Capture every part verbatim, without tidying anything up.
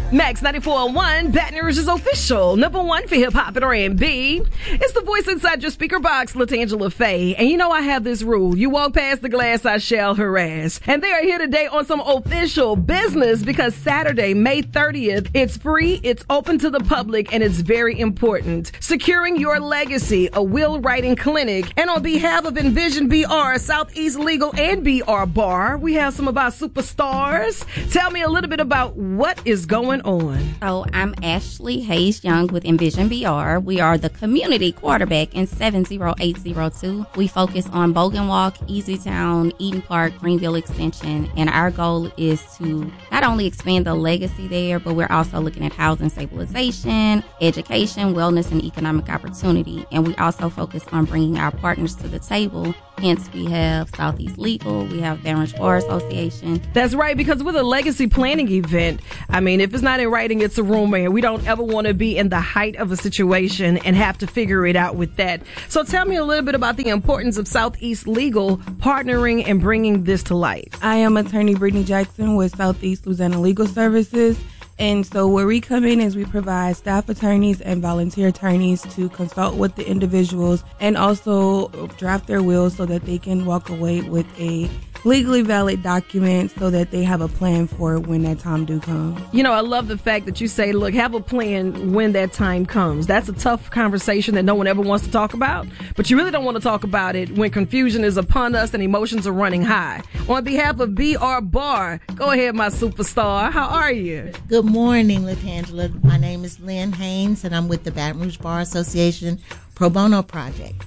Max ninety-four point one, Baton Rouge's official number one for hip-hop and R and B. It's the voice inside your speaker box, LaTangela Faye. And you know I have this rule. You walk past the glass, I shall harass. And they are here today on some official business because Saturday, May thirtieth, it's free, it's open to the public, and it's very important. Securing Your Legacy, a will writing clinic. And on behalf of Envision B R, Southeast Legal, and B R Bar, we have some of our superstars. Tell me a little bit about what is going on. Oh, I'm Ashley Hayes Young with Envision B R. We are the community quarterback in seven zero eight zero two. We focus on Bogan Walk, Easytown, Eden Park, Greenville Extension, and our goal is to not only expand the legacy there, but we're also looking at housing stabilization, education, wellness, and economic opportunity. And we also focus on bringing our partners to the table. Hence, we have Southeast Legal, we have Baton Rouge Bar Association. That's right, because with a legacy planning event, I mean, if it's not in writing, it's a rumor, and we don't ever want to be in the height of a situation and have to figure it out with that. So tell me a little bit about the importance of Southeast Legal partnering and bringing this to light. I am attorney Brittany Jackson with Southeast Louisiana Legal Services. And so where we come in is we provide staff attorneys and volunteer attorneys to consult with the individuals and also draft their wills so that they can walk away with a legally valid document so that they have a plan for when that time do come. You know, I love the fact that you say, look, have a plan when that time comes. That's a tough conversation that no one ever wants to talk about, but you really don't want to talk about it when confusion is upon us and emotions are running high. On behalf of B R Bar, go ahead, my superstar. How are you? Good morning, LaTangela. My name is Lynn Haynes, and I'm with the Baton Rouge Bar Association Pro Bono Project.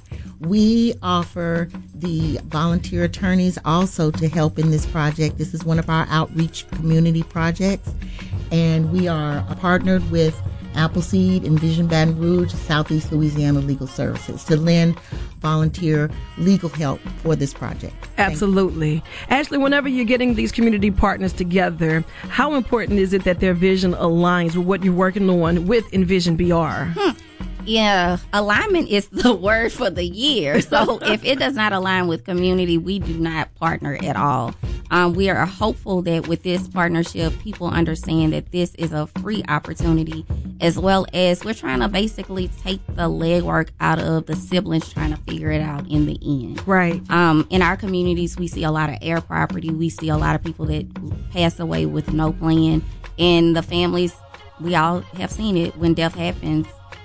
We offer the volunteer attorneys also to help in this project. This is one of our outreach community projects, and we are partnered with Appleseed, Envision Baton Rouge, Southeast Louisiana Legal Services to lend volunteer legal help for this project. Absolutely. Ashley, whenever you're getting these community partners together, how important is it that their vision aligns with what you're working on with Envision B R? Hmm. Yeah, alignment is the word for the year. So if it does not align with community, we do not partner at all. Um, we are hopeful that with this partnership, people understand that this is a free opportunity, as well as we're trying to basically take the legwork out of the siblings trying to figure it out in the end. Right. Um, in our communities, we see a lot of air property. We see a lot of people that pass away with no plan. And the families, we all have seen it. When death happens,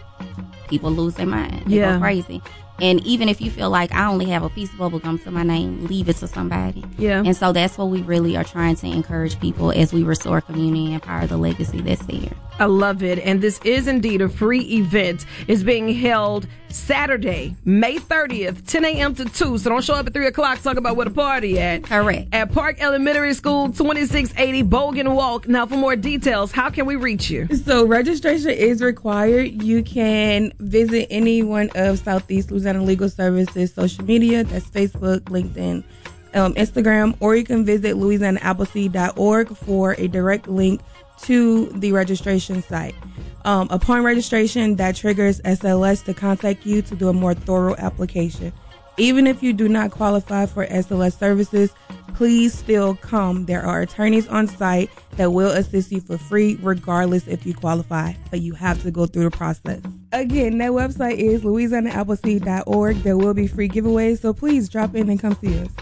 people lose their mind. They yeah. go crazy. And even if you feel like I only have a piece of bubble gum to my name, leave it to somebody. Yeah. And so that's what we really are trying to encourage people as we restore community and empower the legacy that's there. I love it. And this is indeed a free event. It's being held Saturday, May thirtieth, ten a.m. to two. So don't show up at three o'clock talk about where the party at. Correct. At Park Elementary School, twenty-six eighty Bogan Walk. Now, for more details, how can we reach you? So registration is required. You can visit any one of Southeast Louisiana Legal Services social media. That's Facebook, LinkedIn, um, Instagram, or you can visit louisiana appleseed dot org for a direct link to the registration site. Um, upon registration, that triggers S L S to contact you to do a more thorough application. Even if you do not qualify for S L S services, please still come. There are attorneys on site that will assist you for free, regardless if you qualify, but you have to go through the process. Again, that website is louisiana appleseed dot org. There will be free giveaways, so please drop in and come see us.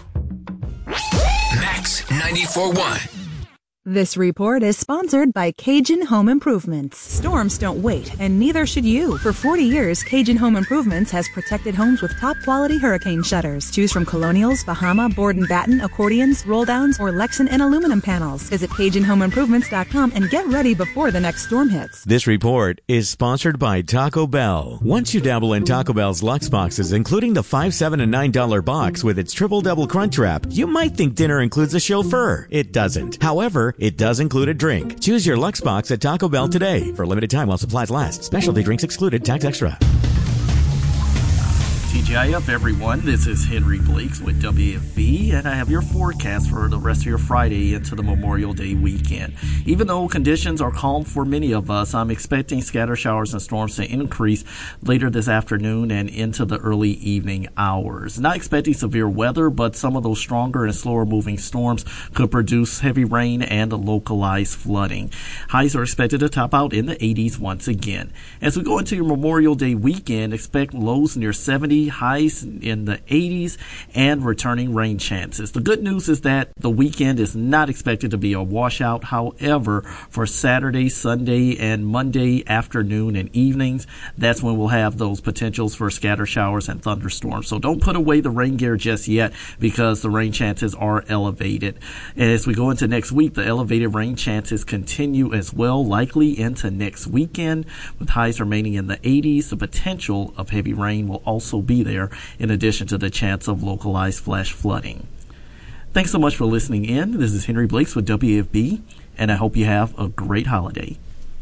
Max ninety-four point one. This report is sponsored by Cajun Home Improvements. Storms don't wait, and neither should you. For forty years, Cajun Home Improvements has protected homes with top-quality hurricane shutters. Choose from Colonials, Bahama, Board and Batten, accordions, roll-downs, or Lexan and aluminum panels. Visit Cajun Home Improvements dot com and get ready before the next storm hits. This report is sponsored by Taco Bell. Once you dabble in Taco Bell's Lux boxes, including the five, seven, and nine dollar box with its triple-double crunch wrap, you might think dinner includes a chauffeur. It doesn't. However, it does include a drink. Choose your Lux box at Taco Bell today for a limited time while supplies last. Specialty drinks excluded, tax extra. T G I F, everyone. This is Henry Blakes with W F B, and I have your forecast for the rest of your Friday into the Memorial Day weekend. Even though conditions are calm for many of us, I'm expecting scatter showers and storms to increase later this afternoon and into the early evening hours. Not expecting severe weather, but some of those stronger and slower moving storms could produce heavy rain and localized flooding. Highs are expected to top out in the eighties once again. As we go into your Memorial Day weekend, expect lows near seventy, highs in the eighties, and returning rain chances. The good news is that the weekend is not expected to be a washout. However, for Saturday, Sunday, and Monday afternoon and evenings, that's when we'll have those potentials for scatter showers and thunderstorms. So don't put away the rain gear just yet, because the rain chances are elevated. As we go into next week, the elevated rain chances continue as well, likely into next weekend, with highs remaining in the eighties. The potential of heavy rain will also be there, in addition to the chance of localized flash flooding. Thanks so much for listening in. This is Henry Blakes with W F B, and I hope you have a great holiday.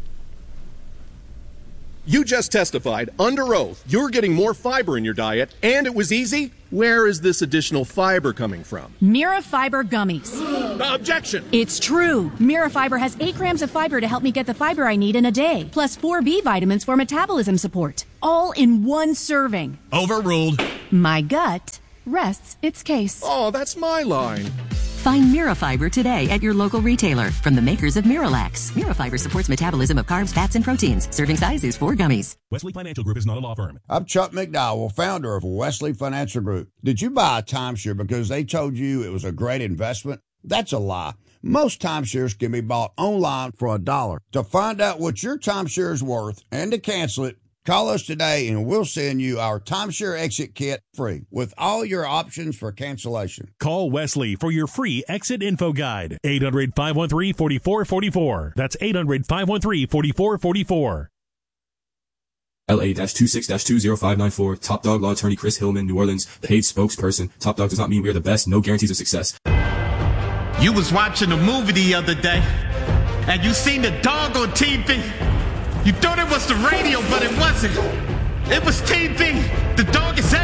You just testified under oath you're getting more fiber in your diet, and it was easy? Where is this additional fiber coming from? Mira Fiber Gummies. Objection! It's true. Mira Fiber has eight grams of fiber to help me get the fiber I need in a day, plus four B vitamins for metabolism support. All in one serving. Overruled. My gut rests its case. Oh, that's my line. Find Mirafiber today at your local retailer from the makers of Miralax. Mirafiber supports metabolism of carbs, fats, and proteins. Serving size is four gummies. Wesley Financial Group is not a law firm. I'm Chuck McDowell, founder of Wesley Financial Group. Did you buy a timeshare because they told you it was a great investment? That's a lie. Most timeshares can be bought online for a dollar. To find out what your timeshare is worth and to cancel it, call us today and we'll send you our timeshare exit kit free with all your options for cancellation. Call Wesley for your free exit info guide. eight hundred, five one three, four four four four. That's eight hundred, five one three, four four four four. L A twenty-six two zero five nine four. Top Dog Law Attorney Chris Hillman, New Orleans, paid spokesperson. Top Dog does not mean we are the best. No guarantees of success. You was watching a movie the other day, and you seen the dog on T V. You thought it was the radio, but it wasn't. It was T V. The dog